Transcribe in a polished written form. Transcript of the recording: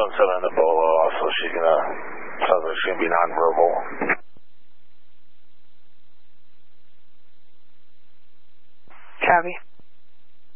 doing 7 in the Bolo also. She's gonna, sounds like she's gonna be nonverbal. Copy.